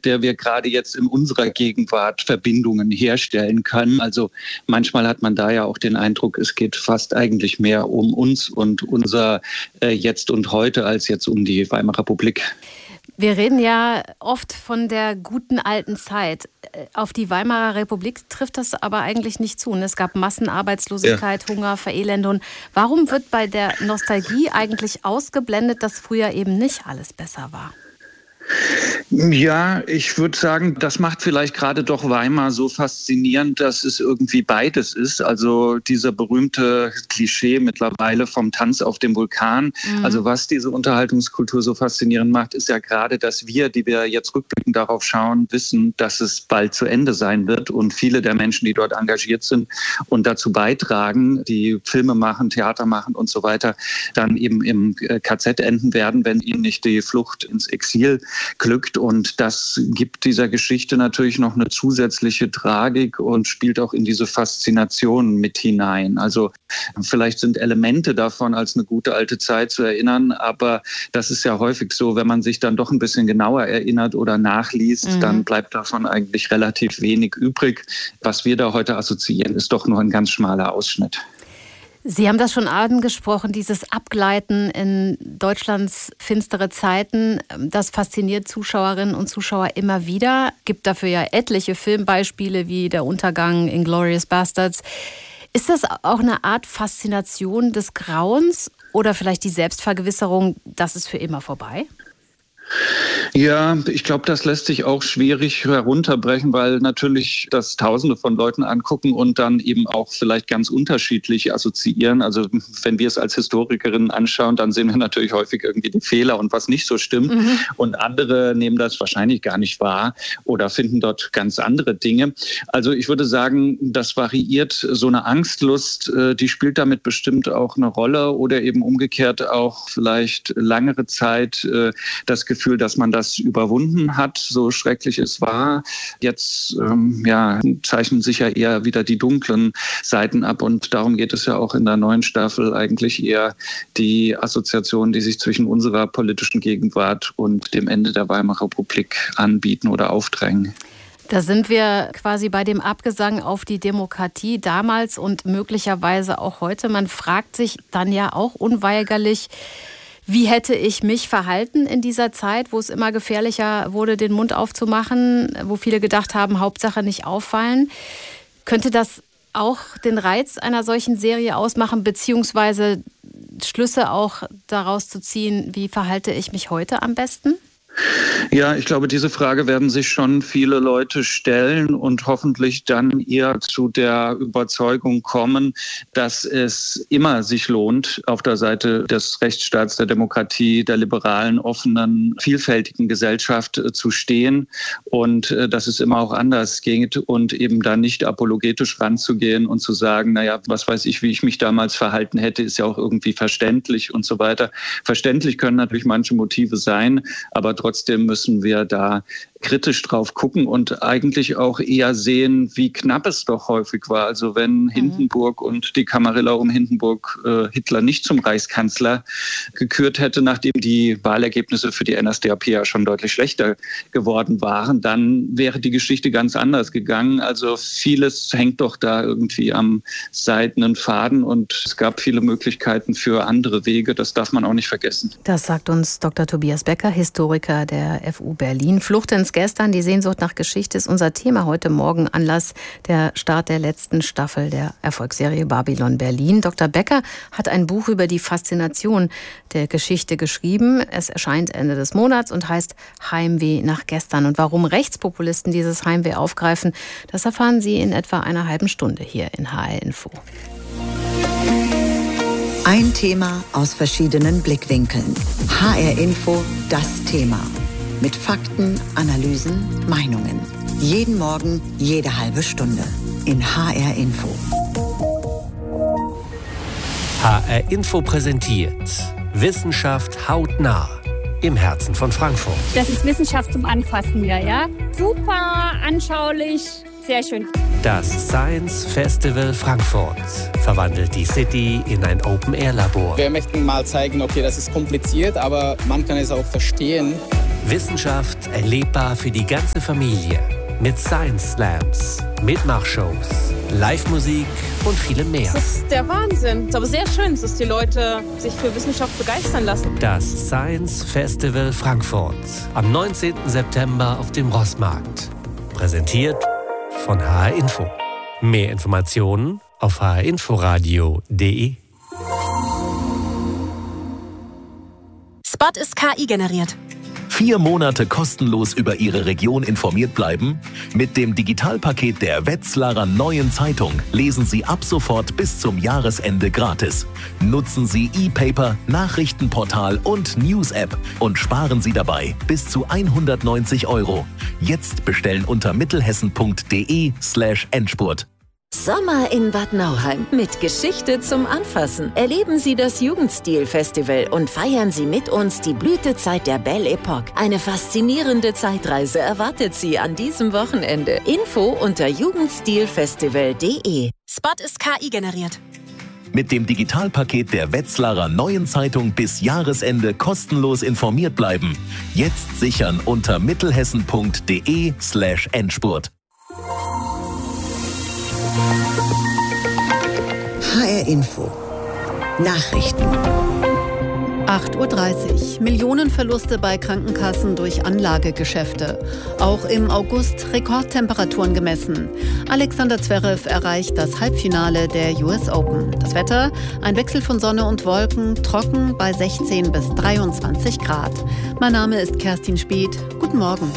mit der wir gerade jetzt in unserer Gegenwart Verbindungen herstellen können. Also manchmal hat man da ja auch den Eindruck, es geht fast eigentlich mehr um uns und unser Jetzt und Heute als jetzt um die Weimarer Republik. Wir reden ja oft von der guten alten Zeit. Auf die Weimarer Republik trifft das aber eigentlich nicht zu. Es gab Massenarbeitslosigkeit, Hunger, Verelendung. Warum wird bei der Nostalgie eigentlich ausgeblendet, dass früher eben nicht alles besser war? Ja, ich würde sagen, das macht vielleicht gerade doch Weimar so faszinierend, dass es irgendwie beides ist. Also dieser berühmte Klischee mittlerweile vom Tanz auf dem Vulkan. Also was diese Unterhaltungskultur so faszinierend macht, ist ja gerade, dass wir, die wir jetzt rückblickend darauf schauen, wissen, dass es bald zu Ende sein wird. Und viele der Menschen, die dort engagiert sind und dazu beitragen, die Filme machen, Theater machen und so weiter, dann eben im KZ enden werden, wenn ihnen nicht die Flucht ins Exil glückt. Und das gibt dieser Geschichte natürlich noch eine zusätzliche Tragik und spielt auch in diese Faszination mit hinein. Also vielleicht sind Elemente davon als eine gute alte Zeit zu erinnern, aber das ist ja häufig so, wenn man sich dann doch ein bisschen genauer erinnert oder nachliest, dann bleibt davon eigentlich relativ wenig übrig. Was wir da heute assoziieren, ist doch nur ein ganz schmaler Ausschnitt. Sie haben das schon angesprochen, dieses Abgleiten in Deutschlands finstere Zeiten, das fasziniert Zuschauerinnen und Zuschauer immer wieder. Gibt dafür ja etliche Filmbeispiele wie Der Untergang, Inglourious Basterds. Ist das auch eine Art Faszination des Grauens oder vielleicht die Selbstvergewisserung, das ist für immer vorbei? Ja, ich glaube, das lässt sich auch schwierig herunterbrechen, weil natürlich das Tausende von Leuten angucken und dann eben auch vielleicht ganz unterschiedlich assoziieren. Also wenn wir es als Historikerinnen anschauen, dann sehen wir natürlich häufig irgendwie die Fehler und was nicht so stimmt. Und andere nehmen das wahrscheinlich gar nicht wahr oder finden dort ganz andere Dinge. Also ich würde sagen, das variiert. So eine Angstlust, die spielt damit bestimmt auch eine Rolle oder eben umgekehrt auch vielleicht langere Zeit das Gefühl, dass man das überwunden hat, so schrecklich es war. Jetzt zeichnen sich ja eher wieder die dunklen Seiten ab und darum geht es ja auch in der neuen Staffel eigentlich eher die Assoziationen, die sich zwischen unserer politischen Gegenwart und dem Ende der Weimarer Republik anbieten oder aufdrängen. Da sind wir quasi bei dem Abgesang auf die Demokratie damals und möglicherweise auch heute. Man fragt sich dann ja auch unweigerlich, wie hätte ich mich verhalten in dieser Zeit, wo es immer gefährlicher wurde, den Mund aufzumachen, wo viele gedacht haben, Hauptsache nicht auffallen? Könnte das auch den Reiz einer solchen Serie ausmachen, beziehungsweise Schlüsse auch daraus zu ziehen, wie verhalte ich mich heute am besten? Ja, ich glaube, diese Frage werden sich schon viele Leute stellen und hoffentlich dann eher zu der Überzeugung kommen, dass es immer sich lohnt, auf der Seite des Rechtsstaats, der Demokratie, der liberalen, offenen, vielfältigen Gesellschaft zu stehen und dass es immer auch anders geht und eben da nicht apologetisch ranzugehen und zu sagen, naja, was weiß ich, wie ich mich damals verhalten hätte, ist ja auch irgendwie verständlich und so weiter. Verständlich können natürlich manche Motive sein, aber trotzdem müssen wir da kritisch drauf gucken und eigentlich auch eher sehen, wie knapp es doch häufig war. Also wenn Hindenburg und die Kamarilla um Hindenburg Hitler nicht zum Reichskanzler gekürt hätte, nachdem die Wahlergebnisse für die NSDAP ja schon deutlich schlechter geworden waren, dann wäre die Geschichte ganz anders gegangen. Also vieles hängt doch da irgendwie am seidenen Faden und es gab viele Möglichkeiten für andere Wege. Das darf man auch nicht vergessen. Das sagt uns Dr. Tobias Becker, Historiker der FU Berlin. Flucht ins Gestern, die Sehnsucht nach Geschichte ist unser Thema heute Morgen, Anlass der Start der letzten Staffel der Erfolgsserie Babylon Berlin. Dr. Becker hat ein Buch über die Faszination der Geschichte geschrieben. Es erscheint Ende des Monats und heißt Heimweh nach gestern. Und warum Rechtspopulisten dieses Heimweh aufgreifen, das erfahren Sie in etwa einer halben Stunde hier in HR Info. Ein Thema aus verschiedenen Blickwinkeln. HR Info, das Thema. Mit Fakten, Analysen, Meinungen. Jeden Morgen, jede halbe Stunde. In HR Info. HR Info präsentiert Wissenschaft hautnah im Herzen von Frankfurt. Das ist Wissenschaft zum Anfassen wieder, ja? Super anschaulich, sehr schön. Das Science Festival Frankfurt verwandelt die City in ein Open-Air-Labor. Wir möchten mal zeigen, okay, das ist kompliziert, aber man kann es auch verstehen. Wissenschaft erlebbar für die ganze Familie. Mit Science Slams, Mitmachshows, Live-Musik und vielem mehr. Das ist der Wahnsinn. Es ist aber sehr schön, dass die Leute sich für Wissenschaft begeistern lassen. Das Science Festival Frankfurt am 19. September auf dem Rossmarkt. Präsentiert von HR Info. Mehr Informationen auf hrinforadio.de. Spot ist KI generiert. 4 Monate kostenlos über Ihre Region informiert bleiben? Mit dem Digitalpaket der Wetzlarer Neuen Zeitung lesen Sie ab sofort bis zum Jahresende gratis. Nutzen Sie E-Paper, Nachrichtenportal und News-App und sparen Sie dabei bis zu 190 €. Jetzt bestellen unter mittelhessen.de/Endspurt. Sommer in Bad Nauheim mit Geschichte zum Anfassen. Erleben Sie das Jugendstil-Festival und feiern Sie mit uns die Blütezeit der Belle Epoque. Eine faszinierende Zeitreise erwartet Sie an diesem Wochenende. Info unter jugendstilfestival.de. Spot ist KI generiert. Mit dem Digitalpaket der Wetzlarer Neuen Zeitung bis Jahresende kostenlos informiert bleiben. Jetzt sichern unter mittelhessen.de/Endspurt. HR Info. Nachrichten. 8:30 Uhr. Millionenverluste bei Krankenkassen durch Anlagegeschäfte. Auch im August Rekordtemperaturen gemessen. Alexander Zverev erreicht das Halbfinale der US Open. Das Wetter, ein Wechsel von Sonne und Wolken, trocken bei 16 bis 23 Grad. Mein Name ist Kerstin Speth. Guten Morgen.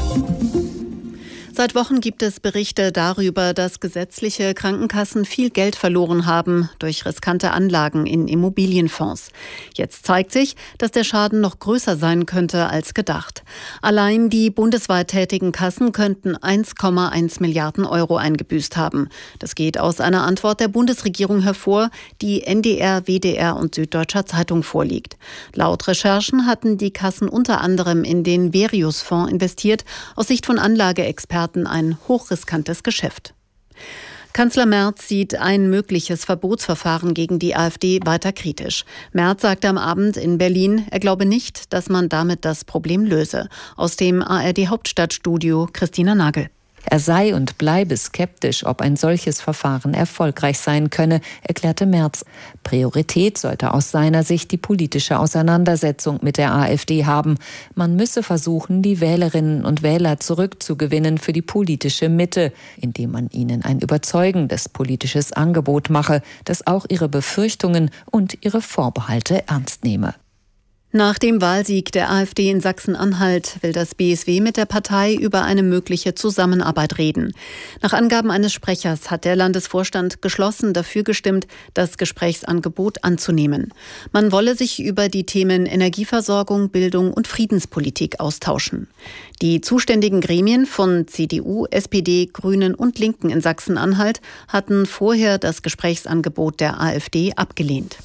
Seit Wochen gibt es Berichte darüber, dass gesetzliche Krankenkassen viel Geld verloren haben durch riskante Anlagen in Immobilienfonds. Jetzt zeigt sich, dass der Schaden noch größer sein könnte als gedacht. Allein die bundesweit tätigen Kassen könnten 1,1 Milliarden € eingebüßt haben. Das geht aus einer Antwort der Bundesregierung hervor, die NDR, WDR und Süddeutscher Zeitung vorliegt. Laut Recherchen hatten die Kassen unter anderem in den Verius-Fonds investiert, aus Sicht von Anlageexperten ein hochriskantes Geschäft. Kanzler Merz sieht ein mögliches Verbotsverfahren gegen die AfD weiter kritisch. Merz sagte am Abend in Berlin, er glaube nicht, dass man damit das Problem löse. Aus dem ARD-Hauptstadtstudio Christina Nagel. Er sei und bleibe skeptisch, ob ein solches Verfahren erfolgreich sein könne, erklärte Merz. Priorität sollte aus seiner Sicht die politische Auseinandersetzung mit der AfD haben. Man müsse versuchen, die Wählerinnen und Wähler zurückzugewinnen für die politische Mitte, indem man ihnen ein überzeugendes politisches Angebot mache, das auch ihre Befürchtungen und ihre Vorbehalte ernst nehme. Nach dem Wahlsieg der AfD in Sachsen-Anhalt will das BSW mit der Partei über eine mögliche Zusammenarbeit reden. Nach Angaben eines Sprechers hat der Landesvorstand geschlossen dafür gestimmt, das Gesprächsangebot anzunehmen. Man wolle sich über die Themen Energieversorgung, Bildung und Friedenspolitik austauschen. Die zuständigen Gremien von CDU, SPD, Grünen und Linken in Sachsen-Anhalt hatten vorher das Gesprächsangebot der AfD abgelehnt.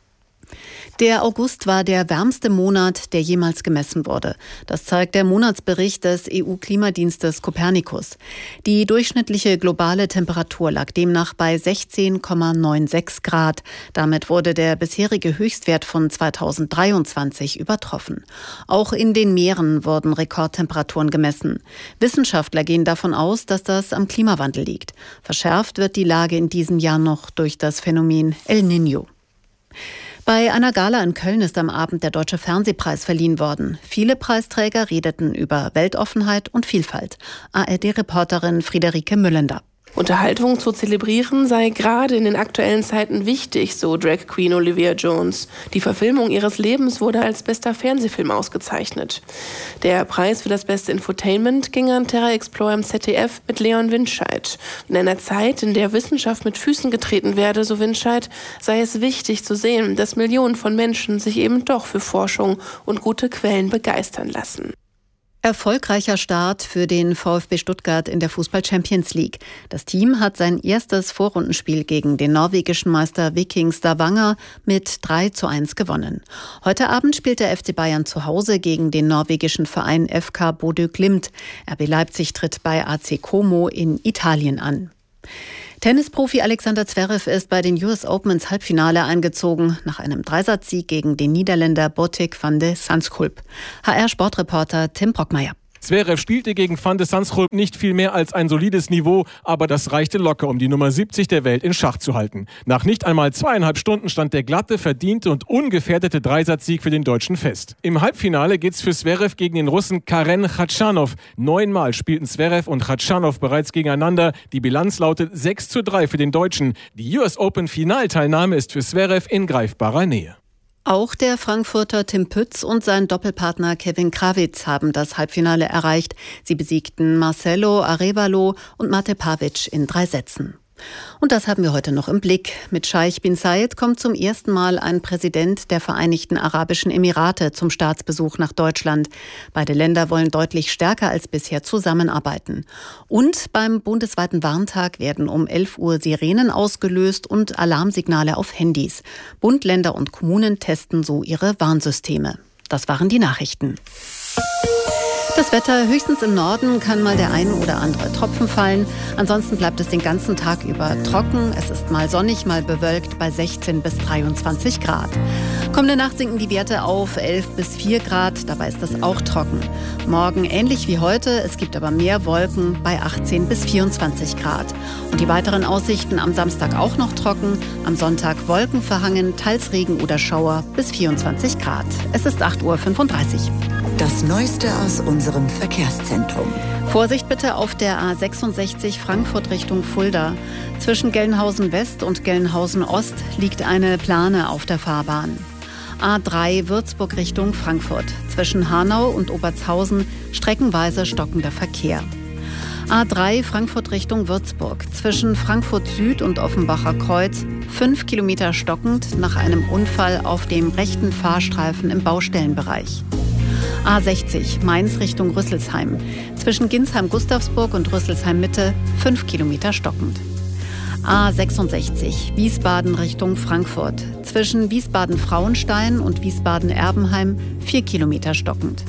Der August war der wärmste Monat, der jemals gemessen wurde. Das zeigt der Monatsbericht des EU-Klimadienstes Copernicus. Die durchschnittliche globale Temperatur lag demnach bei 16,96 Grad. Damit wurde der bisherige Höchstwert von 2023 übertroffen. Auch in den Meeren wurden Rekordtemperaturen gemessen. Wissenschaftler gehen davon aus, dass das am Klimawandel liegt. Verschärft wird die Lage in diesem Jahr noch durch das Phänomen El Niño. Bei einer Gala in Köln ist am Abend der Deutsche Fernsehpreis verliehen worden. Viele Preisträger redeten über Weltoffenheit und Vielfalt. ARD-Reporterin Friederike Müllender. Unterhaltung zu zelebrieren sei gerade in den aktuellen Zeiten wichtig, so Drag Queen Olivia Jones. Die Verfilmung ihres Lebens wurde als bester Fernsehfilm ausgezeichnet. Der Preis für das beste Infotainment ging an Terra Explorer im ZDF mit Leon Winscheid. In einer Zeit, in der Wissenschaft mit Füßen getreten werde, so Winscheid, sei es wichtig zu sehen, dass Millionen von Menschen sich eben doch für Forschung und gute Quellen begeistern lassen. Erfolgreicher Start für den VfB Stuttgart in der Fußball-Champions League. Das Team hat sein erstes Vorrundenspiel gegen den norwegischen Meister Viking Stavanger mit 3:1 gewonnen. Heute Abend spielt der FC Bayern zu Hause gegen den norwegischen Verein FK Bodø Glimt. RB Leipzig tritt bei AC Como in Italien an. Tennisprofi Alexander Zverev ist bei den US Open ins Halbfinale eingezogen, nach einem Dreisatzsieg gegen den Niederländer Botic van de Zandschulp. HR-Sportreporter Tim Brockmeier. Zverev spielte gegen Van de Zandschulp nicht viel mehr als ein solides Niveau, aber das reichte locker, um die Nummer 70 der Welt in Schach zu halten. Nach nicht einmal 2,5 Stunden stand der glatte, verdiente und ungefährdete Dreisatzsieg für den Deutschen fest. Im Halbfinale geht's für Zverev gegen den Russen Karen Khachanov. 9-mal spielten Zverev und Khachanov bereits gegeneinander. Die Bilanz lautet 6:3 für den Deutschen. Die US Open Finalteilnahme ist für Zverev in greifbarer Nähe. Auch der Frankfurter Tim Pütz und sein Doppelpartner Kevin Krawitz haben das Halbfinale erreicht. Sie besiegten Marcelo Arévalo und Mate Pavic in 3 Sätzen. Und das haben wir heute noch im Blick. Mit Scheich bin Zayed kommt zum ersten Mal ein Präsident der Vereinigten Arabischen Emirate zum Staatsbesuch nach Deutschland. Beide Länder wollen deutlich stärker als bisher zusammenarbeiten. Und beim bundesweiten Warntag werden um 11 Uhr Sirenen ausgelöst und Alarmsignale auf Handys. Bund, Länder und Kommunen testen so ihre Warnsysteme. Das waren die Nachrichten. Das Wetter: höchstens im Norden kann mal der ein oder andere Tropfen fallen. Ansonsten bleibt es den ganzen Tag über trocken. Es ist mal sonnig, mal bewölkt bei 16 bis 23 Grad. Kommende Nacht sinken die Werte auf 11 bis 4 Grad. Dabei ist es auch trocken. Morgen ähnlich wie heute. Es gibt aber mehr Wolken bei 18 bis 24 Grad. Und die weiteren Aussichten: am Samstag auch noch trocken. Am Sonntag wolkenverhangen, teils Regen oder Schauer bis 24 Grad. Es ist 8:35 Uhr. Das Neueste aus unserem Verkehrszentrum. Vorsicht bitte auf der A66 Frankfurt Richtung Fulda. Zwischen Gelnhausen West und Gelnhausen Ost liegt eine Plane auf der Fahrbahn. A3 Würzburg Richtung Frankfurt. Zwischen Hanau und Obertshausen streckenweise stockender Verkehr. A3 Frankfurt Richtung Würzburg. Zwischen Frankfurt Süd und Offenbacher Kreuz 5 Kilometer stockend nach einem Unfall auf dem rechten Fahrstreifen im Baustellenbereich. A60 Mainz Richtung Rüsselsheim. Zwischen Ginsheim-Gustavsburg und Rüsselsheim-Mitte 5 Kilometer stockend. A66 Wiesbaden Richtung Frankfurt. Zwischen Wiesbaden-Frauenstein und Wiesbaden-Erbenheim 4 Kilometer stockend.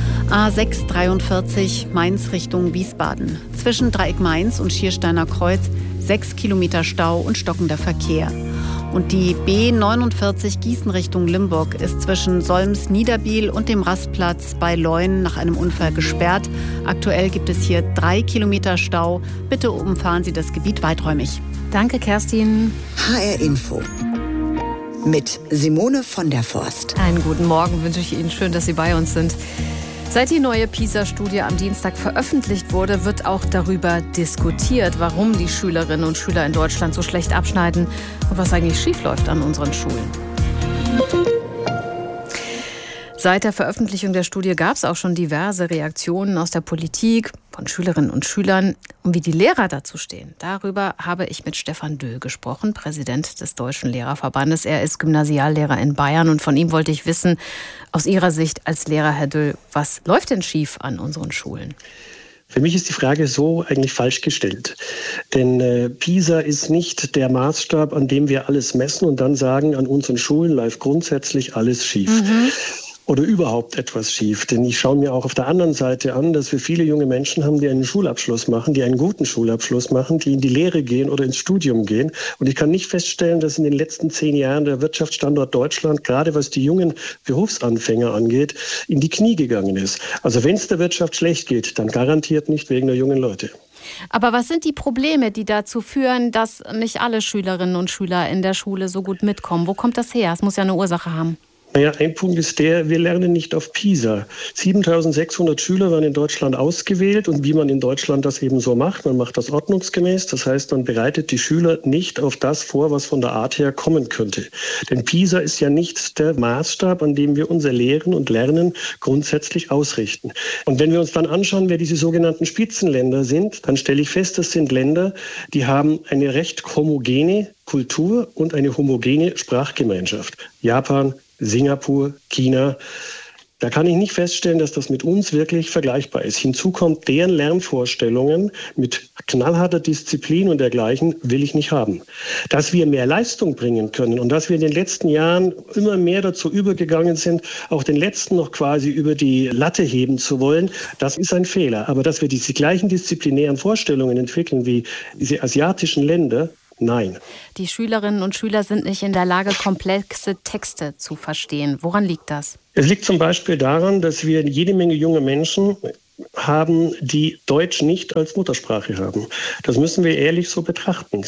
A643 Mainz Richtung Wiesbaden. Zwischen Dreieck Mainz und Schiersteiner Kreuz 6 Kilometer Stau und stockender Verkehr. Und die B49 Gießen Richtung Limburg ist zwischen Solms-Niederbiel und dem Rastplatz bei Leuen nach einem Unfall gesperrt. Aktuell gibt es hier 3 Kilometer Stau. Bitte umfahren Sie das Gebiet weiträumig. Danke, Kerstin. HR Info mit Simone von der Forst. Einen guten Morgen wünsche ich Ihnen. Schön, dass Sie bei uns sind. Seit die neue PISA-Studie am Dienstag veröffentlicht wurde, wird auch darüber diskutiert, warum die Schülerinnen und Schüler in Deutschland so schlecht abschneiden und was eigentlich schiefläuft an unseren Schulen. Seit der Veröffentlichung der Studie gab es auch schon diverse Reaktionen aus der Politik, von Schülerinnen und Schülern. Und wie die Lehrer dazu stehen, darüber habe ich mit Stefan Döhl gesprochen, Präsident des Deutschen Lehrerverbandes. Er ist Gymnasiallehrer in Bayern und von ihm wollte ich wissen, aus Ihrer Sicht als Lehrer, Herr Döhl, was läuft denn schief an unseren Schulen? Für mich ist die Frage so eigentlich falsch gestellt. Denn PISA ist nicht der Maßstab, an dem wir alles messen und dann sagen, an unseren Schulen läuft grundsätzlich alles schief. Oder überhaupt etwas schief. Denn ich schaue mir auch auf der anderen Seite an, dass wir viele junge Menschen haben, die einen Schulabschluss machen, die einen guten Schulabschluss machen, die in die Lehre gehen oder ins Studium gehen. Und ich kann nicht feststellen, dass in den letzten 10 Jahren der Wirtschaftsstandort Deutschland, gerade was die jungen Berufsanfänger angeht, in die Knie gegangen ist. Also wenn es der Wirtschaft schlecht geht, dann garantiert nicht wegen der jungen Leute. Aber was sind die Probleme, die dazu führen, dass nicht alle Schülerinnen und Schüler in der Schule so gut mitkommen? Wo kommt das her? Es muss ja eine Ursache haben. Naja, ein Punkt ist der, wir lernen nicht auf PISA. 7.600 Schüler werden in Deutschland ausgewählt und wie man in Deutschland das eben so macht, man macht das ordnungsgemäß. Das heißt, man bereitet die Schüler nicht auf das vor, was von der Art her kommen könnte. Denn PISA ist ja nicht der Maßstab, an dem wir unser Lehren und Lernen grundsätzlich ausrichten. Und wenn wir uns dann anschauen, wer diese sogenannten Spitzenländer sind, dann stelle ich fest, das sind Länder, die haben eine recht homogene Kultur und eine homogene Sprachgemeinschaft. Japan, Singapur, China. Da kann ich nicht feststellen, dass das mit uns wirklich vergleichbar ist. Hinzu kommt, deren Lernvorstellungen mit knallharter Disziplin und dergleichen will ich nicht haben. Dass wir mehr Leistung bringen können und dass wir in den letzten Jahren immer mehr dazu übergegangen sind, auch den Letzten noch quasi über die Latte heben zu wollen, das ist ein Fehler. Aber dass wir diese gleichen disziplinären Vorstellungen entwickeln wie diese asiatischen Länder, nein. Die Schülerinnen und Schüler sind nicht in der Lage, komplexe Texte zu verstehen. Woran liegt das? Es liegt zum Beispiel daran, dass wir jede Menge junge Menschen haben, die Deutsch nicht als Muttersprache haben. Das müssen wir ehrlich so betrachten.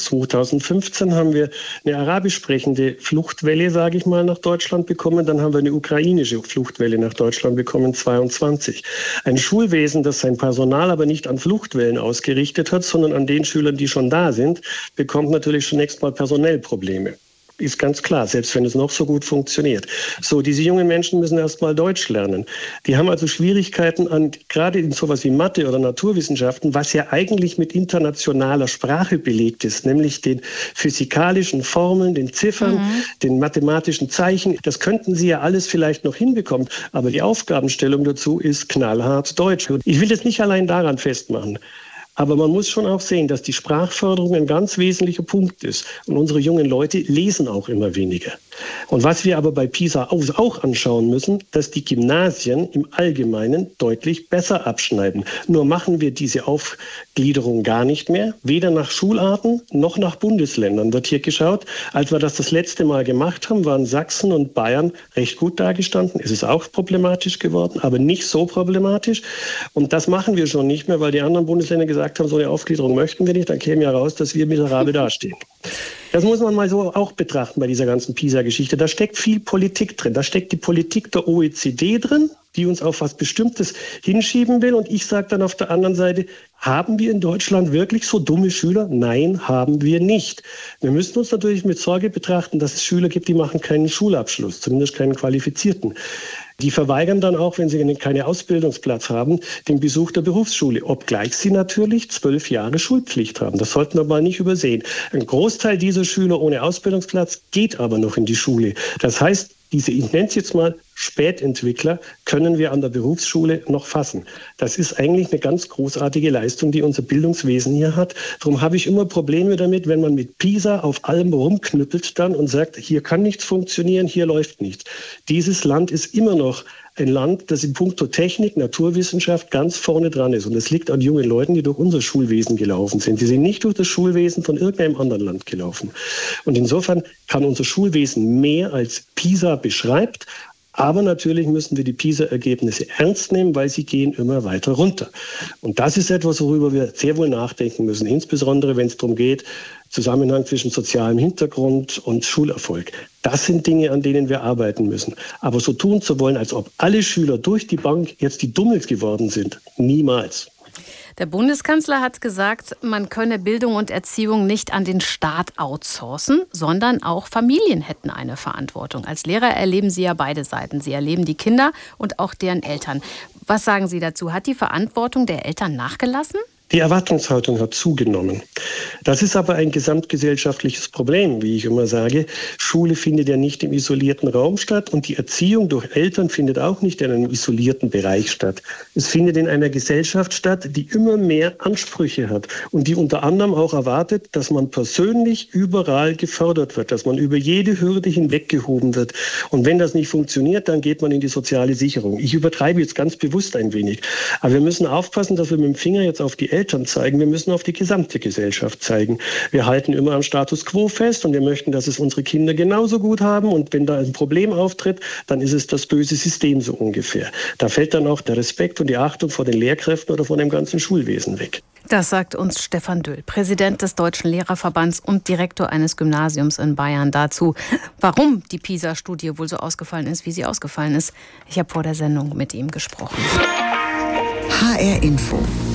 2015 haben wir eine arabisch sprechende Fluchtwelle, sage ich mal, nach Deutschland bekommen. Dann haben wir eine ukrainische Fluchtwelle nach Deutschland bekommen, 22. Ein Schulwesen, das sein Personal aber nicht an Fluchtwellen ausgerichtet hat, sondern an den Schülern, die schon da sind, bekommt natürlich zunächst mal personell Probleme. Ist ganz klar, selbst wenn es noch so gut funktioniert. So, diese jungen Menschen müssen erst mal Deutsch lernen. Die haben also Schwierigkeiten gerade in sowas wie Mathe oder Naturwissenschaften, was ja eigentlich mit internationaler Sprache belegt ist, nämlich den physikalischen Formeln, den Ziffern, den mathematischen Zeichen. Das könnten sie ja alles vielleicht noch hinbekommen, aber die Aufgabenstellung dazu ist knallhart Deutsch. Ich will das nicht allein daran festmachen. Aber man muss schon auch sehen, dass die Sprachförderung ein ganz wesentlicher Punkt ist. Und unsere jungen Leute lesen auch immer weniger. Und was wir aber bei PISA auch anschauen müssen, dass die Gymnasien im Allgemeinen deutlich besser abschneiden. Nur machen wir diese Aufgliederung gar nicht mehr. Weder nach Schularten noch nach Bundesländern wird hier geschaut. Als wir das letzte Mal gemacht haben, waren Sachsen und Bayern recht gut dargestanden. Es ist auch problematisch geworden, aber nicht so problematisch. Und das machen wir schon nicht mehr, weil die anderen Bundesländer gesagt haben, so eine Aufgliederung möchten wir nicht. Dann käme ja raus, dass wir miserabel dastehen. Das muss man mal so auch betrachten bei dieser ganzen PISA-Geschichte. Da steckt viel Politik drin. Da steckt die Politik der OECD drin, die uns auf was Bestimmtes hinschieben will. Und ich sage dann auf der anderen Seite, haben wir in Deutschland wirklich so dumme Schüler? Nein, haben wir nicht. Wir müssen uns natürlich mit Sorge betrachten, dass es Schüler gibt, die machen keinen Schulabschluss, zumindest keinen qualifizierten. Die verweigern dann auch, wenn sie keinen Ausbildungsplatz haben, den Besuch der Berufsschule, obgleich sie natürlich 12 Jahre Schulpflicht haben. Das sollten wir mal nicht übersehen. Ein Großteil dieser Schüler ohne Ausbildungsplatz geht aber noch in die Schule. Das heißt, diese, ich nenne es jetzt mal Spätentwickler, können wir an der Berufsschule noch fassen. Das ist eigentlich eine ganz großartige Leistung, die unser Bildungswesen hier hat. Darum habe ich immer Probleme damit, wenn man mit PISA auf allem rumknüppelt dann und sagt, hier kann nichts funktionieren, hier läuft nichts. Dieses Land ist immer noch ein Land, das in puncto Technik, Naturwissenschaft ganz vorne dran ist. Und das liegt an jungen Leuten, die durch unser Schulwesen gelaufen sind. Die sind nicht durch das Schulwesen von irgendeinem anderen Land gelaufen. Und insofern kann unser Schulwesen mehr als PISA beschreibt. Aber natürlich müssen wir die PISA-Ergebnisse ernst nehmen, weil sie gehen immer weiter runter. Und das ist etwas, worüber wir sehr wohl nachdenken müssen, insbesondere wenn es darum geht, Zusammenhang zwischen sozialem Hintergrund und Schulerfolg. Das sind Dinge, an denen wir arbeiten müssen. Aber so tun zu wollen, als ob alle Schüler durch die Bank jetzt die Dummels geworden sind, niemals. Der Bundeskanzler hat gesagt, man könne Bildung und Erziehung nicht an den Staat outsourcen, sondern auch Familien hätten eine Verantwortung. Als Lehrer erleben Sie ja beide Seiten. Sie erleben die Kinder und auch deren Eltern. Was sagen Sie dazu? Hat die Verantwortung der Eltern nachgelassen? Die Erwartungshaltung hat zugenommen. Das ist aber ein gesamtgesellschaftliches Problem, wie ich immer sage. Schule findet ja nicht im isolierten Raum statt und die Erziehung durch Eltern findet auch nicht in einem isolierten Bereich statt. Es findet in einer Gesellschaft statt, die immer mehr Ansprüche hat und die unter anderem auch erwartet, dass man persönlich überall gefördert wird, dass man über jede Hürde hinweggehoben wird. Und wenn das nicht funktioniert, dann geht man in die soziale Sicherung. Ich übertreibe jetzt ganz bewusst ein wenig. Aber wir müssen aufpassen, dass wir mit dem Finger jetzt auf die Eltern zeigen. Wir müssen auf die gesamte Gesellschaft zeigen. Wir halten immer am Status quo fest und wir möchten, dass es unsere Kinder genauso gut haben. Und wenn da ein Problem auftritt, dann ist es das böse System so ungefähr. Da fällt dann auch der Respekt und die Achtung vor den Lehrkräften oder vor dem ganzen Schulwesen weg. Das sagt uns Stefan Döll, Präsident des Deutschen Lehrerverbands und Direktor eines Gymnasiums in Bayern, dazu, warum die PISA-Studie wohl so ausgefallen ist, wie sie ausgefallen ist. Ich habe vor der Sendung mit ihm gesprochen. HR Info.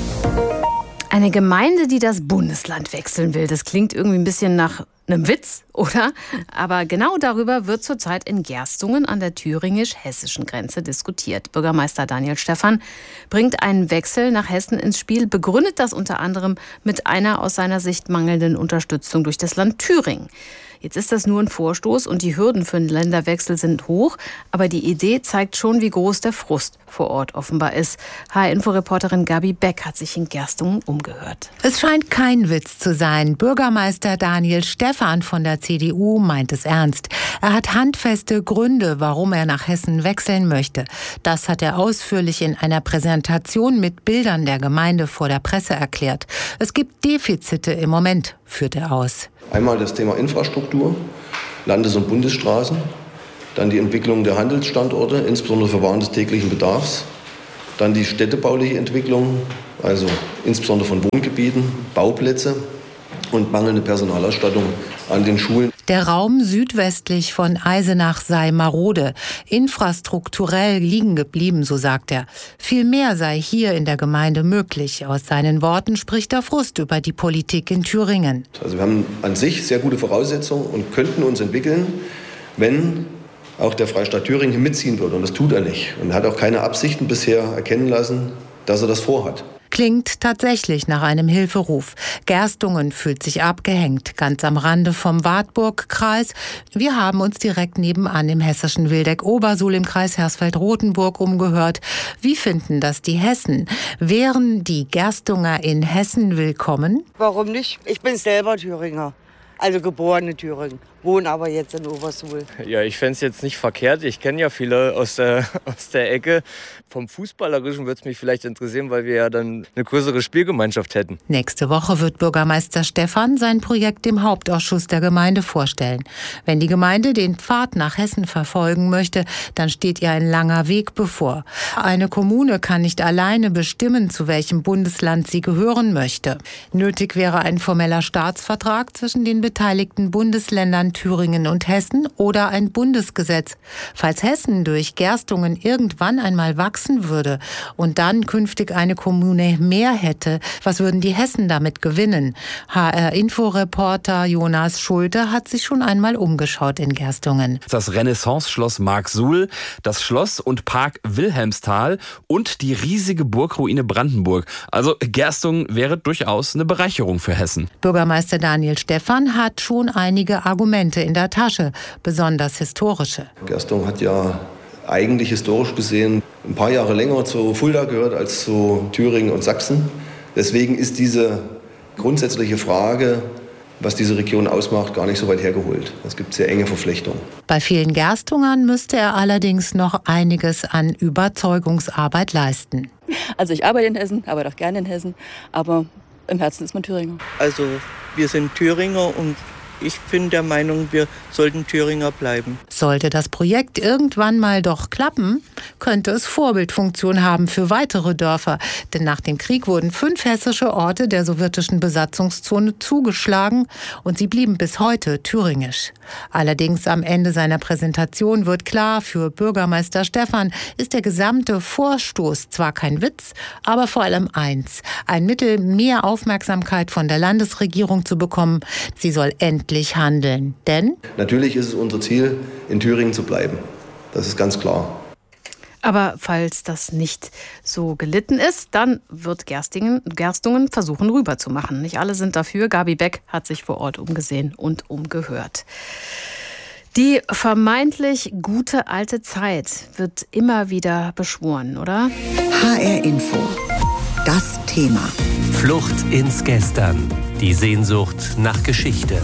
Eine Gemeinde, die das Bundesland wechseln will, das klingt irgendwie ein bisschen nach einem Witz, oder? Aber genau darüber wird zurzeit in Gerstungen an der thüringisch-hessischen Grenze diskutiert. Bürgermeister Daniel Stephan bringt einen Wechsel nach Hessen ins Spiel, begründet das unter anderem mit einer aus seiner Sicht mangelnden Unterstützung durch das Land Thüringen. Jetzt ist das nur ein Vorstoß und die Hürden für einen Länderwechsel sind hoch. Aber die Idee zeigt schon, wie groß der Frust vor Ort offenbar ist. HR-Info-Reporterin Gabi Beck hat sich in Gerstungen umgehört. Es scheint kein Witz zu sein. Bürgermeister Daniel Stephan von der CDU meint es ernst. Er hat handfeste Gründe, warum er nach Hessen wechseln möchte. Das hat er ausführlich in einer Präsentation mit Bildern der Gemeinde vor der Presse erklärt. Es gibt Defizite im Moment, führt er aus. Einmal das Thema Infrastruktur, Landes- und Bundesstraßen, dann die Entwicklung der Handelsstandorte, insbesondere für Waren des täglichen Bedarfs, Dann die städtebauliche Entwicklung, also insbesondere von Wohngebieten, Bauplätze und mangelnde Personalausstattung an den Schulen. Der Raum südwestlich von Eisenach sei marode, infrastrukturell liegen geblieben, so sagt er. Viel mehr sei hier in der Gemeinde möglich. Aus seinen Worten spricht er Frust über die Politik in Thüringen. Also wir haben an sich sehr gute Voraussetzungen und könnten uns entwickeln, wenn auch der Freistaat Thüringen hier mitziehen würde. Und das tut er nicht. Und er hat auch keine Absichten bisher erkennen lassen, dass er das vorhat. Klingt tatsächlich nach einem Hilferuf. Gerstungen fühlt sich abgehängt, ganz am Rande vom Wartburg-Kreis. Wir haben uns direkt nebenan im hessischen Wildeck-Obersuhl im Kreis Hersfeld-Rotenburg umgehört. Wie finden das die Hessen? Wären die Gerstunger in Hessen willkommen? Warum nicht? Ich bin selber Thüringer, also geborene Thüringen. Wohne aber jetzt in Obersuhl. Ja, ich fände es jetzt nicht verkehrt. Ich kenne ja viele aus der Ecke. Vom Fußballerischen würde es mich vielleicht interessieren, weil wir ja dann eine größere Spielgemeinschaft hätten. Nächste Woche wird Bürgermeister Stephan sein Projekt dem Hauptausschuss der Gemeinde vorstellen. Wenn die Gemeinde den Pfad nach Hessen verfolgen möchte, dann steht ihr ein langer Weg bevor. Eine Kommune kann nicht alleine bestimmen, zu welchem Bundesland sie gehören möchte. Nötig wäre ein formeller Staatsvertrag zwischen den beteiligten Bundesländern Thüringen und Hessen oder ein Bundesgesetz. Falls Hessen durch Gerstungen irgendwann einmal wachsen würde und dann künftig eine Kommune mehr hätte, was würden die Hessen damit gewinnen? HR-Info-Reporter Jonas Schulte hat sich schon einmal umgeschaut in Gerstungen. Das Renaissance-Schloss Marksuhl, das Schloss und Park Wilhelmsthal und die riesige Burgruine Brandenburg. Also Gerstungen wäre durchaus eine Bereicherung für Hessen. Bürgermeister Daniel Stephan hat schon einige Argumente in der Tasche, besonders historische. Gerstungen hat ja eigentlich historisch gesehen ein paar Jahre länger zu Fulda gehört als zu Thüringen und Sachsen. Deswegen ist diese grundsätzliche Frage, was diese Region ausmacht, gar nicht so weit hergeholt. Es gibt sehr enge Verflechtungen. Bei vielen Gerstungern müsste er allerdings noch einiges an Überzeugungsarbeit leisten. Also ich arbeite in Hessen, arbeite auch gerne in Hessen, aber im Herzen ist man Thüringer. Also wir sind Thüringer und ich bin der Meinung, wir sollten Thüringer bleiben. Sollte das Projekt irgendwann mal doch klappen, könnte es Vorbildfunktion haben für weitere Dörfer. Denn nach dem Krieg wurden 5 hessische Orte der sowjetischen Besatzungszone zugeschlagen und sie blieben bis heute thüringisch. Allerdings am Ende seiner Präsentation wird klar, für Bürgermeister Stephan ist der gesamte Vorstoß zwar kein Witz, aber vor allem eins: ein Mittel, mehr Aufmerksamkeit von der Landesregierung zu bekommen. Sie soll endlich handeln. Denn natürlich ist es unser Ziel, in Thüringen zu bleiben. Das ist ganz klar. Aber falls das nicht so gelitten ist, dann wird Gerstungen versuchen, rüberzumachen. Nicht alle sind dafür. Gabi Beck hat sich vor Ort umgesehen und umgehört. Die vermeintlich gute alte Zeit wird immer wieder beschworen, oder? HR Info. Das Thema. Flucht ins Gestern. Die Sehnsucht nach Geschichte.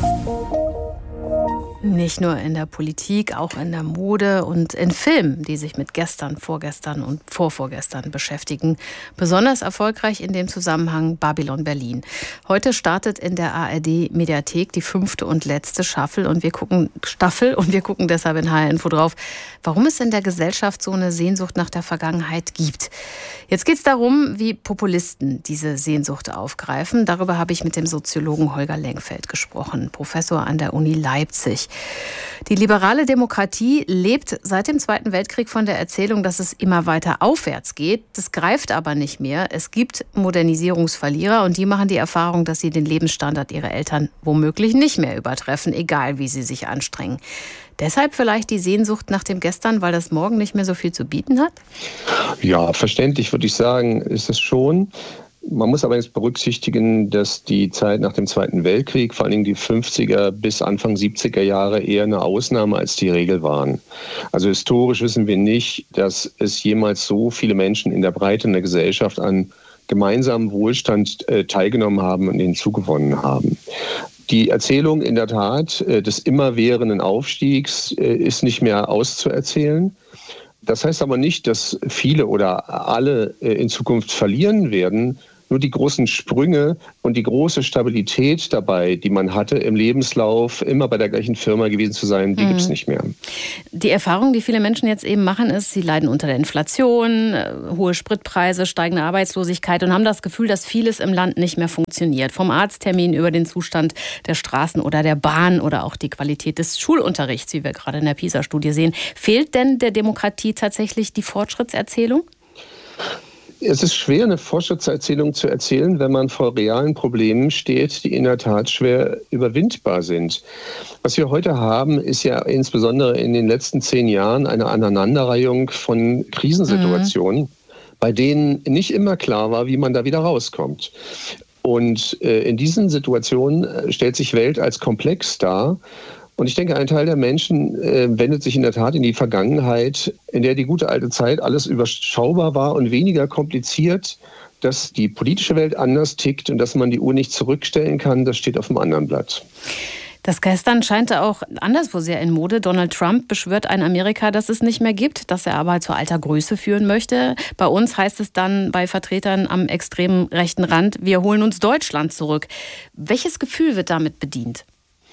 Nicht nur in der Politik, auch in der Mode und in Filmen, die sich mit gestern, vorgestern und vorvorgestern beschäftigen. Besonders erfolgreich in dem Zusammenhang Babylon Berlin. Heute startet in der ARD-Mediathek die 5. und letzte Staffel und wir gucken deshalb in HR Info drauf, warum es in der Gesellschaft so eine Sehnsucht nach der Vergangenheit gibt. Jetzt geht es darum, wie Populisten diese Sehnsucht aufgreifen. Darüber habe ich mit dem Soziologen Holger Lenkfeld gesprochen, Professor an der Uni Leipzig. Die liberale Demokratie lebt seit dem Zweiten Weltkrieg von der Erzählung, dass es immer weiter aufwärts geht. Das greift aber nicht mehr. Es gibt Modernisierungsverlierer und die machen die Erfahrung, dass sie den Lebensstandard ihrer Eltern womöglich nicht mehr übertreffen, egal wie sie sich anstrengen. Deshalb vielleicht die Sehnsucht nach dem Gestern, weil das Morgen nicht mehr so viel zu bieten hat? Ja, verständlich würde ich sagen, ist es schon. Man muss aber jetzt berücksichtigen, dass die Zeit nach dem Zweiten Weltkrieg, vor allem die 50er bis Anfang 70er Jahre, eher eine Ausnahme als die Regel waren. Also historisch wissen wir nicht, dass es jemals so viele Menschen in der Breite in der Gesellschaft an gemeinsamen Wohlstand teilgenommen haben und hinzugewonnen haben. Die Erzählung in der Tat des immerwährenden Aufstiegs ist nicht mehr auszuerzählen. Das heißt aber nicht, dass viele oder alle in Zukunft verlieren werden. Nur die großen Sprünge und die große Stabilität dabei, die man hatte im Lebenslauf, immer bei der gleichen Firma gewesen zu sein, die gibt es nicht mehr. Die Erfahrung, die viele Menschen jetzt eben machen, ist, sie leiden unter der Inflation, hohe Spritpreise, steigende Arbeitslosigkeit und haben das Gefühl, dass vieles im Land nicht mehr funktioniert. Vom Arzttermin über den Zustand der Straßen oder der Bahn oder auch die Qualität des Schulunterrichts, wie wir gerade in der PISA-Studie sehen. Fehlt denn der Demokratie tatsächlich die Fortschrittserzählung? Es ist schwer, eine Fortschrittserzählung zu erzählen, wenn man vor realen Problemen steht, die in der Tat schwer überwindbar sind. Was wir heute haben, ist ja insbesondere in den letzten 10 Jahren eine Aneinanderreihung von Krisensituationen, bei denen nicht immer klar war, wie man da wieder rauskommt. Und in diesen Situationen stellt sich Welt als komplex dar. Und ich denke, ein Teil der Menschen wendet sich in der Tat in die Vergangenheit, in der die gute alte Zeit alles überschaubar war und weniger kompliziert, dass die politische Welt anders tickt und dass man die Uhr nicht zurückstellen kann, das steht auf dem anderen Blatt. Das gestern scheint auch anderswo sehr in Mode. Donald Trump beschwört ein Amerika, das es nicht mehr gibt, das er aber zu alter Größe führen möchte. Bei uns heißt es dann bei Vertretern am extremen rechten Rand, wir holen uns Deutschland zurück. Welches Gefühl wird damit bedient?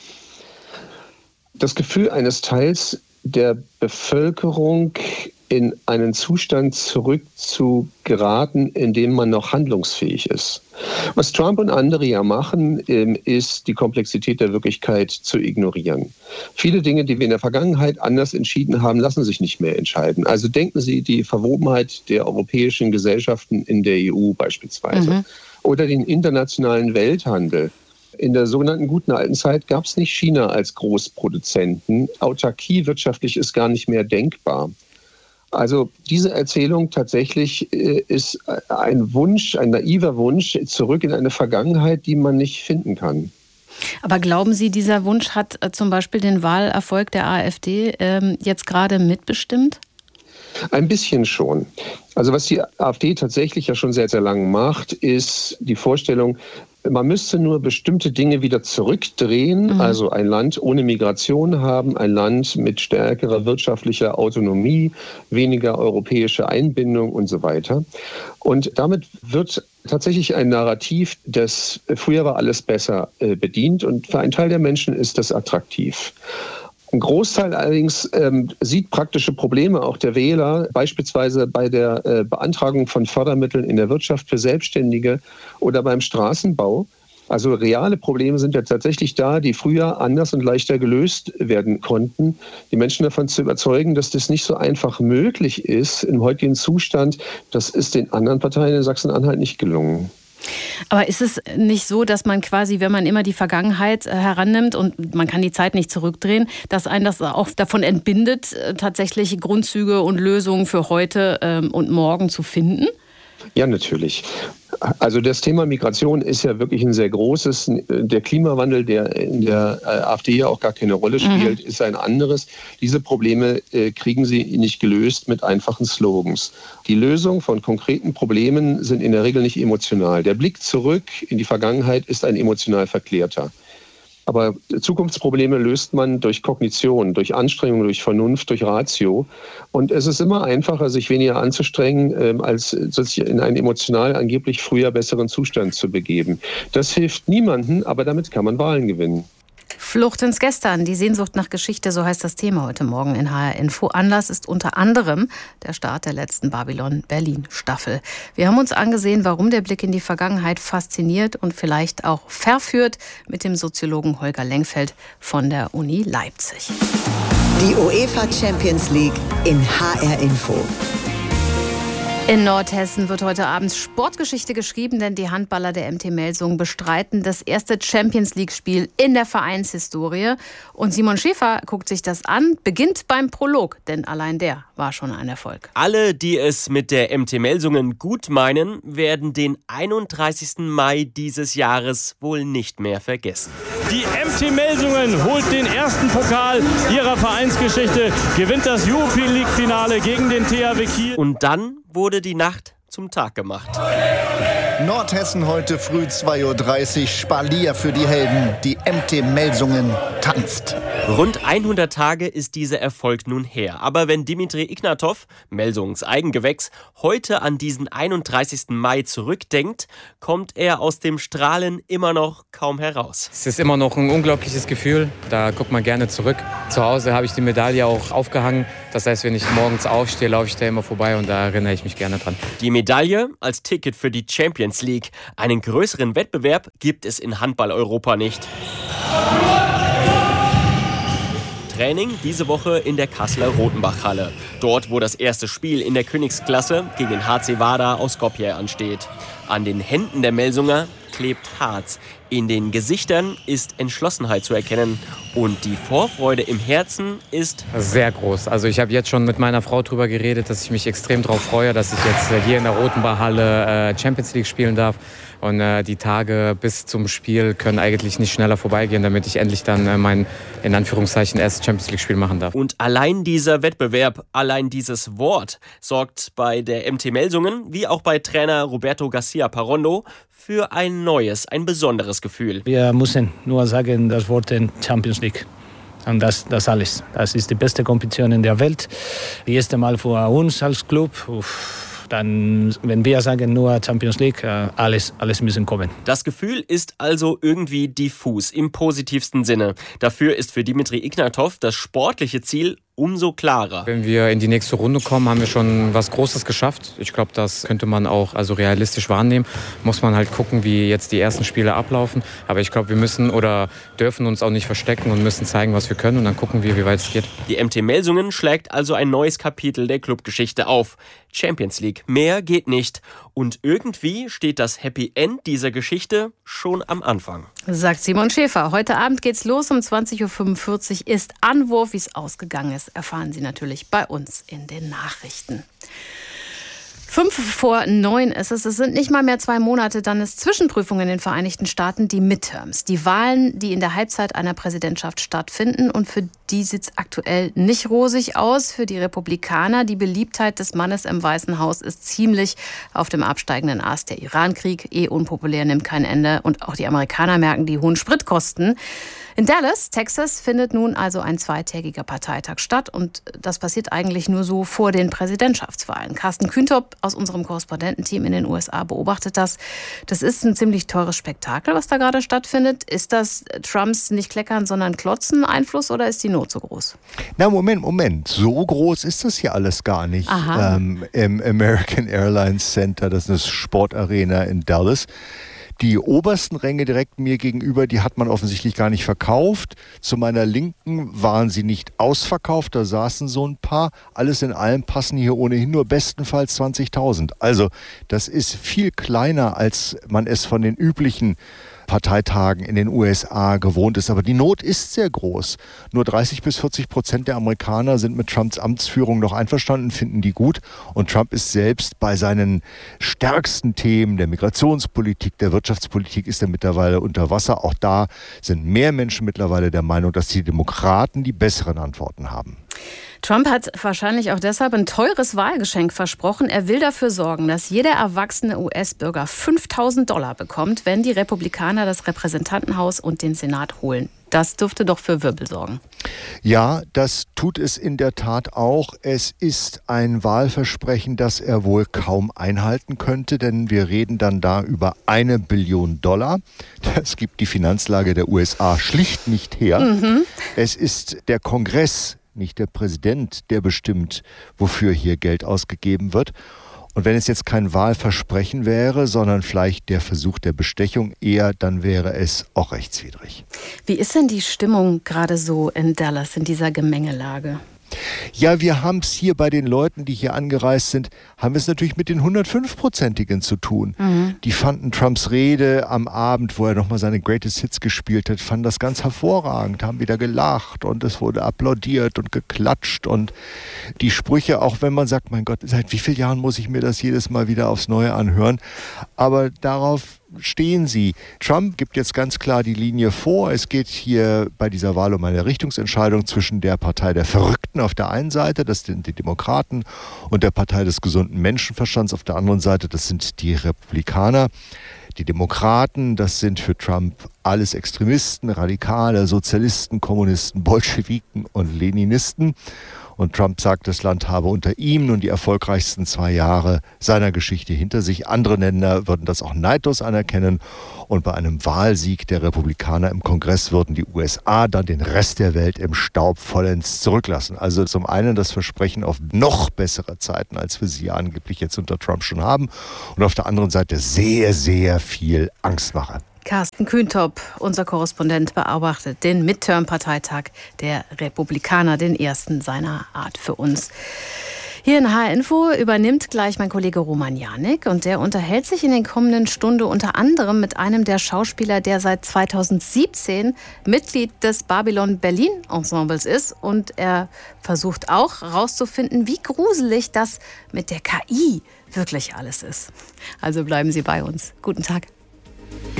Das Gefühl eines Teils der Bevölkerung, in einen Zustand zurück zu geraten, in dem man noch handlungsfähig ist. Was Trump und andere ja machen, ist, die Komplexität der Wirklichkeit zu ignorieren. Viele Dinge, die wir in der Vergangenheit anders entschieden haben, lassen sich nicht mehr entscheiden. Also denken Sie die Verwobenheit der europäischen Gesellschaften in der EU beispielsweise oder den internationalen Welthandel. In der sogenannten guten alten Zeit gab es nicht China als Großproduzenten. Autarkie wirtschaftlich ist gar nicht mehr denkbar. Also diese Erzählung tatsächlich ist ein Wunsch, ein naiver Wunsch, zurück in eine Vergangenheit, die man nicht finden kann. Aber glauben Sie, dieser Wunsch hat zum Beispiel den Wahlerfolg der AfD jetzt gerade mitbestimmt? Ein bisschen schon. Also was die AfD tatsächlich ja schon sehr, sehr lang macht, ist die Vorstellung, man müsste nur bestimmte Dinge wieder zurückdrehen, also ein Land ohne Migration haben, ein Land mit stärkerer wirtschaftlicher Autonomie, weniger europäische Einbindung und so weiter. Und damit wird tatsächlich ein Narrativ, das früher war alles besser, bedient und für einen Teil der Menschen ist das attraktiv. Ein Großteil allerdings sieht praktische Probleme auch der Wähler, beispielsweise bei der Beantragung von Fördermitteln in der Wirtschaft für Selbstständige oder beim Straßenbau. Also reale Probleme sind ja tatsächlich da, die früher anders und leichter gelöst werden konnten. Die Menschen davon zu überzeugen, dass das nicht so einfach möglich ist im heutigen Zustand, das ist den anderen Parteien in Sachsen-Anhalt nicht gelungen. Aber ist es nicht so, dass man quasi, wenn man immer die Vergangenheit herannimmt und man kann die Zeit nicht zurückdrehen, dass einen das auch davon entbindet, tatsächlich Grundzüge und Lösungen für heute und morgen zu finden? Ja, natürlich. Also das Thema Migration ist ja wirklich ein sehr großes. Der Klimawandel, der in der AfD ja auch gar keine Rolle spielt, ist ein anderes. Diese Probleme kriegen sie nicht gelöst mit einfachen Slogans. Die Lösung von konkreten Problemen sind in der Regel nicht emotional. Der Blick zurück in die Vergangenheit ist ein emotional verklärter. Aber Zukunftsprobleme löst man durch Kognition, durch Anstrengung, durch Vernunft, durch Ratio. Und es ist immer einfacher, sich weniger anzustrengen, als sich in einen emotional angeblich früher besseren Zustand zu begeben. Das hilft niemandem, aber damit kann man Wahlen gewinnen. Flucht ins Gestern, die Sehnsucht nach Geschichte, so heißt das Thema heute Morgen in HR Info. Anlass ist unter anderem der Start der letzten Babylon Berlin Staffel. Wir haben uns angesehen, warum der Blick in die Vergangenheit fasziniert und vielleicht auch verführt, mit dem Soziologen Holger Lengfeld von der Uni Leipzig. Die UEFA Champions League in HR Info. In Nordhessen wird heute Abend Sportgeschichte geschrieben, denn die Handballer der MT Melsungen bestreiten das erste Champions-League-Spiel in der Vereinshistorie. Und Simon Schäfer guckt sich das an, beginnt beim Prolog, denn allein der war schon ein Erfolg. Alle, die es mit der MT Melsungen gut meinen, werden den 31. Mai dieses Jahres wohl nicht mehr vergessen. Die MT Melsungen holt den ersten Pokal ihrer Vereinsgeschichte, gewinnt das European League-Finale gegen den THW Kiel. Und dann wurde die Nacht zum Tag gemacht. Nordhessen heute früh 2:30 Uhr, Spalier für die Helden. Die MT Melsungen tanzt. Rund 100 Tage ist dieser Erfolg nun her. Aber wenn Dmitri Ignatow, Melsungs Eigengewächs, heute an diesen 31. Mai zurückdenkt, kommt er aus dem Strahlen immer noch kaum heraus. Es ist immer noch ein unglaubliches Gefühl. Da guckt man gerne zurück. Zu Hause habe ich die Medaille auch aufgehangen. Das heißt, wenn ich morgens aufstehe, laufe ich da immer vorbei und da erinnere ich mich gerne dran. Die Medaille als Ticket für die Champions League. Einen größeren Wettbewerb gibt es in Handball-Europa nicht. Training diese Woche in der Kasseler Rotenbach-Halle. Dort, wo das erste Spiel in der Königsklasse gegen den HC Vardar aus Skopje ansteht. An den Händen der Melsunger klebt Harz. In den Gesichtern ist Entschlossenheit zu erkennen. Und die Vorfreude im Herzen ist sehr groß. Also ich habe jetzt schon mit meiner Frau darüber geredet, dass ich mich extrem darauf freue, dass ich jetzt hier in der Rotenbach-Halle Champions League spielen darf. Und die Tage bis zum Spiel können eigentlich nicht schneller vorbeigehen, damit ich endlich dann mein, in Anführungszeichen, erstes Champions League-Spiel machen darf. Und allein dieser Wettbewerb, allein dieses Wort sorgt bei der MT Melsungen, wie auch bei Trainer Roberto Garcia Parondo, für ein neues, ein besonderes Gefühl. Wir müssen nur sagen, das Wort Champions League. Und das alles. Das ist die beste Kompetition in der Welt. Das erste Mal für uns als Club. Dann, wenn wir sagen nur Champions League, alles müssen kommen. Das Gefühl ist also irgendwie diffus, im positivsten Sinne. Dafür ist für Dmitri Ignatow das sportliche Ziel umso klarer. Wenn wir in die nächste Runde kommen, haben wir schon was Großes geschafft. Ich glaube, das könnte man auch realistisch wahrnehmen. Muss man halt gucken, wie jetzt die ersten Spiele ablaufen. Aber ich glaube, wir müssen oder dürfen uns auch nicht verstecken und müssen zeigen, was wir können. Und dann gucken wir, wie weit es geht. Die MT Melsungen schlägt also ein neues Kapitel der Clubgeschichte auf. Champions League. Mehr geht nicht. Und irgendwie steht das Happy End dieser Geschichte schon am Anfang. Sagt Simon Schäfer. Heute Abend geht's los. Um 20.45 Uhr ist Anwurf. Wie es ausgegangen ist, erfahren Sie natürlich bei uns in den Nachrichten. 8:55 ist es. Es sind nicht mal mehr 2 Monate, dann ist Zwischenprüfung in den Vereinigten Staaten, die Midterms. Die Wahlen, die in der Halbzeit einer Präsidentschaft stattfinden. Und für die sieht es aktuell nicht rosig aus. Für die Republikaner, die Beliebtheit des Mannes im Weißen Haus ist ziemlich auf dem absteigenden Ast. Der Iran-Krieg, unpopulär, nimmt kein Ende. Und auch die Amerikaner merken die hohen Spritkosten. In Dallas, Texas, findet nun also ein 2-tägiger Parteitag statt. Und das passiert eigentlich nur so vor den Präsidentschaftswahlen. Carsten Kühntop aus unserem Korrespondententeam in den USA beobachtet das. Das ist ein ziemlich teures Spektakel, was da gerade stattfindet. Ist das Trumps nicht kleckern, sondern klotzen Einfluss oder ist die Not so groß? Na, Moment. So groß ist das hier alles gar nicht. Im American Airlines Center, das ist eine Sportarena in Dallas. Die obersten Ränge direkt mir gegenüber, die hat man offensichtlich gar nicht verkauft. Zu meiner Linken waren sie nicht ausverkauft, da saßen so ein paar. Alles in allem passen hier ohnehin nur bestenfalls 20.000. Also das ist viel kleiner, als man es von den üblichen Parteitagen in den USA gewohnt ist. Aber die Not ist sehr groß. Nur 30-40% der Amerikaner sind mit Trumps Amtsführung noch einverstanden, finden die gut. Und Trump ist selbst bei seinen stärksten Themen der Migrationspolitik, der Wirtschaftspolitik, ist er mittlerweile unter Wasser. Auch da sind mehr Menschen mittlerweile der Meinung, dass die Demokraten die besseren Antworten haben. Trump hat wahrscheinlich auch deshalb ein teures Wahlgeschenk versprochen. Er will dafür sorgen, dass jeder erwachsene US-Bürger $5.000 bekommt, wenn die Republikaner das Repräsentantenhaus und den Senat holen. Das dürfte doch für Wirbel sorgen. Ja, das tut es in der Tat auch. Es ist ein Wahlversprechen, das er wohl kaum einhalten könnte, denn wir reden dann da über $1 Billion. Das gibt die Finanzlage der USA schlicht nicht her. Es ist der Kongress, nicht der Präsident, der bestimmt, wofür hier Geld ausgegeben wird. Und wenn es jetzt kein Wahlversprechen wäre, sondern vielleicht der Versuch der Bestechung eher, dann wäre es auch rechtswidrig. Wie ist denn die Stimmung gerade so in Dallas, in dieser Gemengelage? Ja, wir haben es hier bei den Leuten, die hier angereist sind, haben wir es natürlich mit den 105-Prozentigen zu tun. Die fanden Trumps Rede am Abend, wo er nochmal seine Greatest Hits gespielt hat, fanden das ganz hervorragend, haben wieder gelacht und es wurde applaudiert und geklatscht und die Sprüche, auch wenn man sagt, mein Gott, seit wie vielen Jahren muss ich mir das jedes Mal wieder aufs Neue anhören, aber darauf stehen Sie? Trump gibt jetzt ganz klar die Linie vor. Es geht hier bei dieser Wahl um eine Richtungsentscheidung zwischen der Partei der Verrückten auf der einen Seite, das sind die Demokraten, und der Partei des gesunden Menschenverstands auf der anderen Seite, das sind die Republikaner. Die Demokraten, das sind für Trump alles Extremisten, Radikale, Sozialisten, Kommunisten, Bolschewiken und Leninisten. Und Trump sagt, das Land habe unter ihm nun die erfolgreichsten 2 Jahre seiner Geschichte hinter sich. Andere Länder würden das auch neidlos anerkennen. Und bei einem Wahlsieg der Republikaner im Kongress würden die USA dann den Rest der Welt im Staub vollends zurücklassen. Also zum einen das Versprechen auf noch bessere Zeiten, als wir sie angeblich jetzt unter Trump schon haben. Und auf der anderen Seite sehr, sehr viel Angstmache. Carsten Kühntop, unser Korrespondent, beobachtet den Midterm-Parteitag der Republikaner, den ersten seiner Art für uns. Hier in HR Info übernimmt gleich mein Kollege Roman Janik und der unterhält sich in den kommenden Stunden unter anderem mit einem der Schauspieler, der seit 2017 Mitglied des Babylon Berlin Ensembles ist, und er versucht auch herauszufinden, wie gruselig das mit der KI wirklich alles ist. Also bleiben Sie bei uns. Guten Tag.